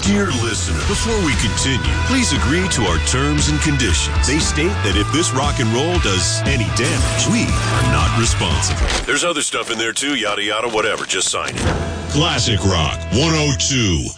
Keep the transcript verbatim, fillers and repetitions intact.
Dear listener, before we continue, please agree to our terms and conditions. They state that if this rock and roll does any damage, we are not responsible. There's other stuff in there too, yada yada, whatever. Just sign it. Classic Rock one oh two.